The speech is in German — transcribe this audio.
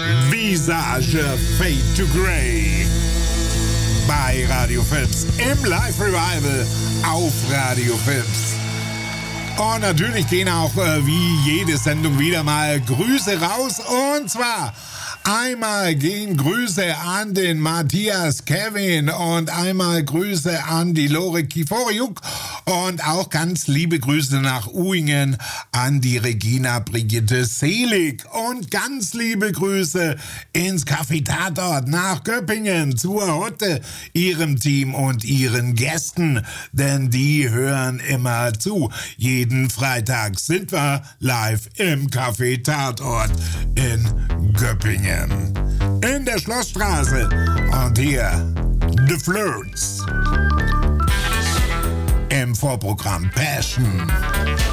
Visage Fade to Grey bei Radio Philips im Live Revival auf Radio Philips. Und natürlich gehen auch wie jede Sendung wieder mal Grüße raus. Und zwar einmal gehen Grüße an den Matthias Kevin und einmal Grüße an die Lore Kiforiuk und auch ganz liebe Grüße nach Uhingen an die Regina Brigitte Selig und ganz liebe Grüße ins Café Tatort nach Göppingen zur Hutte, ihrem Team und ihren Gästen, denn die hören immer zu. Jeden Freitag sind wir live im Café Tatort in Göppingen. In der Schlossstraße. Und hier The Flirts. Im Vorprogramm Passion.